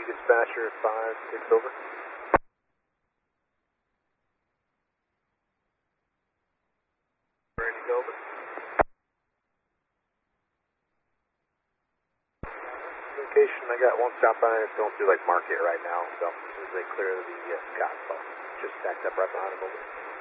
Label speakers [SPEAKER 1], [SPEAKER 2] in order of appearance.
[SPEAKER 1] Dispatcher 5-6 over. Ready to go over. Location, I got one southbound, it's going through like Market right now, so as soon as they clear the Scottsdale, just stacked up right behind him over.